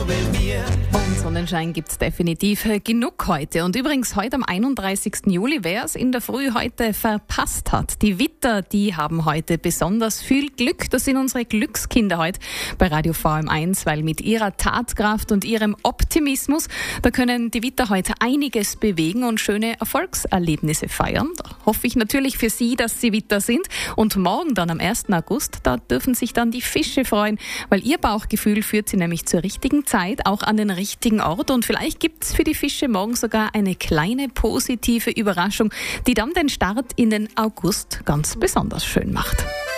glaube mir. Und Sonnenschein gibt's definitiv genug heute. Und übrigens heute am 31. Juli, wer es in der Früh heute verpasst hat, die Witter, die haben heute besonders viel Glück. Das sind unsere Glückskinder heute bei Radio VM1, weil mit ihrer Tatkraft und ihrem Optimismus, da können die Witter heute einiges bewegen und schöne Erfolgserlebnisse feiern. Da hoffe ich natürlich für Sie, dass Sie Witter sind. Und morgen dann am 1. August, da dürfen sich dann die Fische freuen, weil ihr Bauchgefühl führt sie nämlich zur richtigen Zeit, auch an den richtigen Ort. Und vielleicht gibt's für die Fische morgen sogar eine kleine positive Überraschung, die dann den Start in den August ganz besonders schön macht.